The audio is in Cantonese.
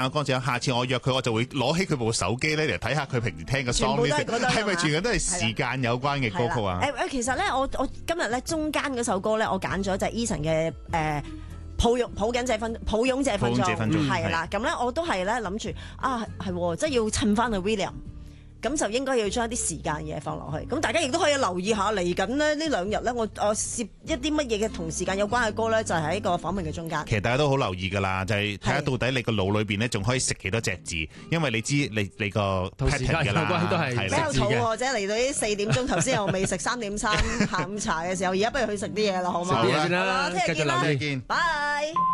嘅歌者，下次我約佢，我就會攞起佢部手機咧嚟睇下佢平時聽嘅 song list，係咪全部都係時間有關嘅歌曲啊？ 其實咧，我今日咧中間嗰首歌咧，我揀咗就係 Eason 嘅抱擁這分鐘，係啦。咁咧我都係咧諗住係即係要襯翻去 William。咁就應該要將一啲時間嘢放落去，咁大家亦都可以留意下嚟緊呢兩日咧，我攝一啲乜嘢嘅同時間有關嘅歌咧，就係喺個訪問嘅中間。 其實大家都好留意㗎啦，就係睇下到底你個腦裏邊咧仲可以食幾多隻字，因為你知你個 pattern 㗎啦， 都係比較肚餓啫，嚟到呢4點鐘，頭先又未食3.3下午茶嘅時候，而家不如去食啲嘢啦，好唔好？ 食啲嘢先啦， 聽日見啦， 再見， 拜。